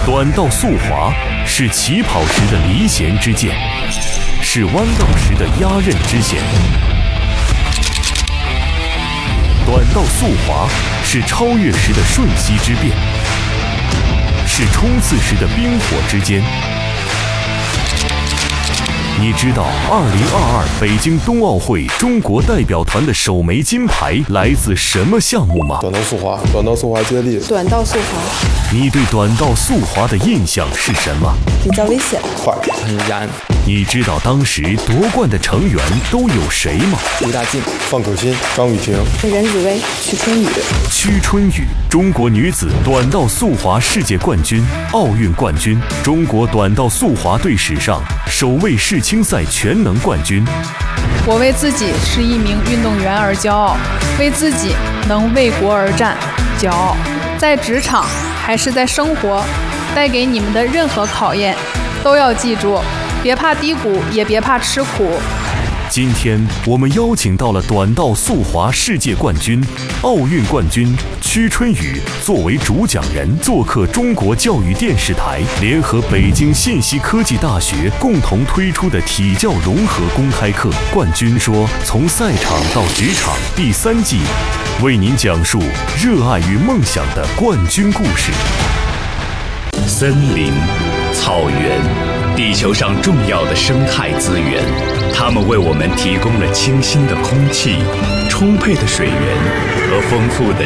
短道速滑是起跑时的离弦之箭，是弯道时的压刃之弦。短道速滑是超越时的瞬息之变，是冲刺时的冰火之间。你知道2022北京冬奥会中国代表团的首枚金牌来自什么项目吗？ 短道速滑，短道速滑接力。 短道速滑。 你对短道速滑的印象是什么？ 比较危险， 快， 很燃。 你知道当时夺冠的成员都有谁吗？ 吴大靖、 范可新、张雨婷、 任子威、屈春雨。 屈春雨，中国女子短道速滑世界冠军、奥运冠军，中国短道速滑队史上首位世青赛全能冠军。 我为自己是一名运动员而骄傲，为自己能为国而战骄傲。在职场还是在生活，带给你们的任何考验，都要记住，别怕低谷，也别怕吃苦。 今天我们邀请到了短道速滑世界冠军、奥运冠军屈春雨作为主讲人，做客中国教育电视台联合北京信息科技大学共同推出的体教融合公开课。冠军说：“从赛场到职场”第3季，为您讲述热爱与梦想的冠军故事。 森林、草原，地球上重要的生态资源，它们为我们提供了清新的空气、充沛的水源和丰富的